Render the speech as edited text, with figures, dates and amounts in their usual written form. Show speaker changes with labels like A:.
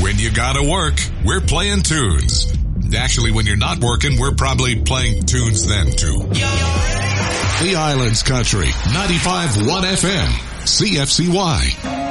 A: When you gotta work, we're playing tunes. Actually, when you're not working, we're probably playing tunes then too. The Islands Country, 95.1 FM, CFCY.